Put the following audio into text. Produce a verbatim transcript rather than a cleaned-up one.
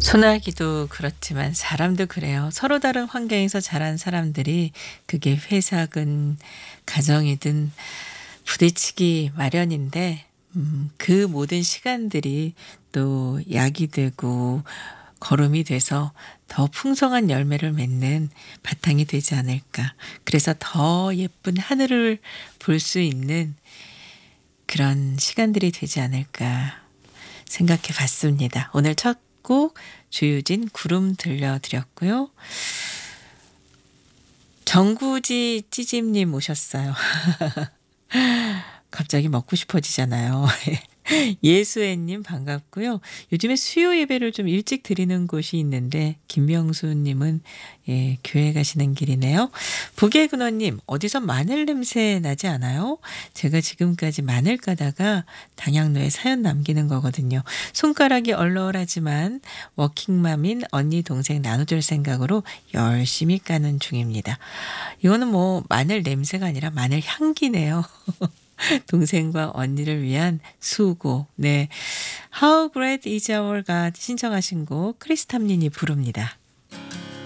소나기도 그렇지만 사람도 그래요. 서로 다른 환경에서 자란 사람들이 그게 회사든 가정이든 부딪히기 마련인데 음 그 모든 시간들이 또 약이 되고 거름이 돼서 더 풍성한 열매를 맺는 바탕이 되지 않을까. 그래서 더 예쁜 하늘을 볼 수 있는 그런 시간들이 되지 않을까 생각해 봤습니다. 오늘 첫 곡 주유진 구름 들려드렸고요. 정구지 찌짐님 오셨어요. 갑자기 먹고 싶어지잖아요. 예수애님 반갑고요. 요즘에 수요 예배를 좀 일찍 드리는 곳이 있는데 김명수님은 예, 교회 가시는 길이네요. 부계근원님 어디서 마늘 냄새 나지 않아요? 제가 지금까지 마늘 까다가 당양로에 사연 남기는 거거든요. 손가락이 얼얼하지만 워킹맘인 언니 동생 나눠줄 생각으로 열심히 까는 중입니다. 이거는 뭐 마늘 냄새가 아니라 마늘 향기네요. 동생과 언니를 위한 수고. 네. How Great Is Our God 신청하신 곡 크리스탐린이 부릅니다.